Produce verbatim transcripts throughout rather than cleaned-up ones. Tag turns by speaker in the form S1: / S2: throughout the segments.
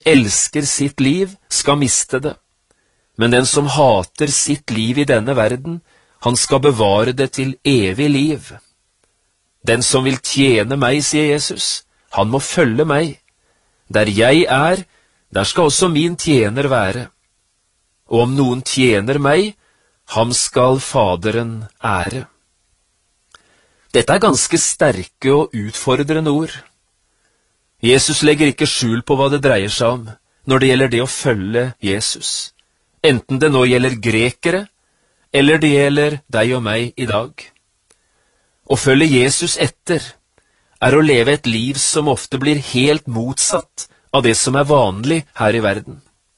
S1: elsker sitt liv, skal miste det. Men den som hater sitt liv i denne verden, han skal bevare det til evig liv. Den som vil tjene meg, sier Jesus, han må følge meg. Der jeg er, der skal også min tjener være. Og om noen tjener meg, ham skal Faderen ære. Dette er ganske sterke og utfordrende ord. Jesus legger ikke skjul på hva det dreier seg om når det gjelder det å følge Jesus, enten det nå gjelder grekere, eller det gjelder deg og meg i dag. Å følge Jesus etter er å leve et liv som ofte blir helt motsatt av det som er vanlig her i verden.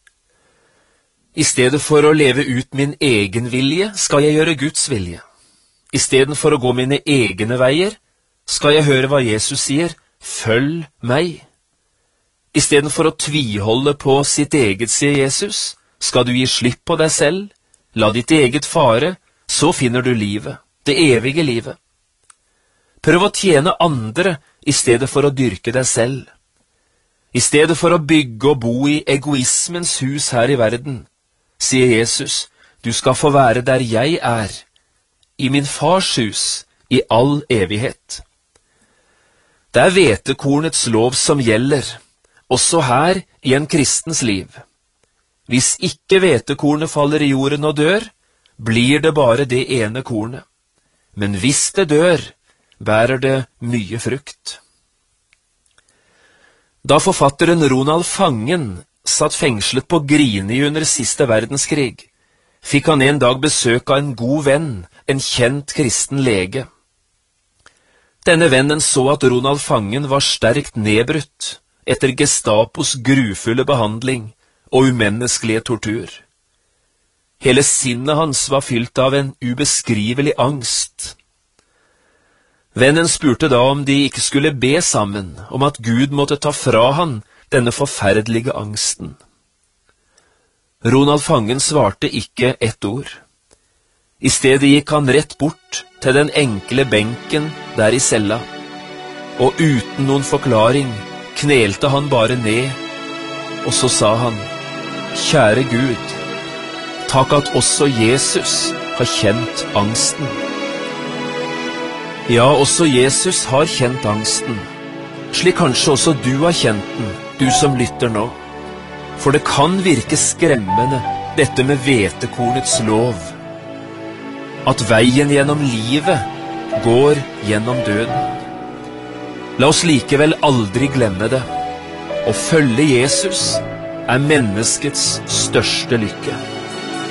S1: I stedet for å leve ut min egen vilje, skal jeg gjøre Guds vilje. I stedet for å gå mine egne veier, skal jeg høre hva Jesus sier, følg meg. I stedet for å tviholde på sitt eget, sier Jesus, skal du gi slipp på deg selv, la ditt eget fare, så finner du livet, det evige livet. Prøv å tjene andre i stedet for å dyrke deg selv. I stedet for å bygge og bo i egoismens hus her i verden, sier Jesus, du skal få være der jeg er, i min fars hus, i all evighet. Det er hvetekornets lov som gjelder, også her i en kristens liv. Hvis ikke hvetekornet faller i jorden og dør, blir det bare det ene kornet. Men hvis det dør, bærer det mye frukt. Da forfatteren Ronald Fangen satt fengslet på Grini under siste verdenskrig, fikk han en dag besøk av en god venn, en kjent kristen lege. Denne vennen så at Ronald Fangen var sterkt nedbrutt etter Gestapos grufulle behandling og umenneskelige tortur. Hele sinnet hans var fylt av en ubeskrivelig angst. Vennen spurte da om de ikke skulle be sammen, om at Gud måtte ta fra han denne forferdelige angsten. Ronald Fangen svarte ikke ett ord. I stedet gikk han rett bort til den enkle benken der i cella, og uten noen forklaring knelte han bare ned, og så sa han, kjære Gud, takk at også Jesus har kjent angsten. Ja, også Jesus har kjent angsten, slik kanskje også du har kjent den, du som lytter nå. For det kan virke skremmende, dette med hvetekornets lov. At veien gjennom livet går gjennom døden. La oss likevel aldri glemme det. Å følge Jesus er menneskets største lykke.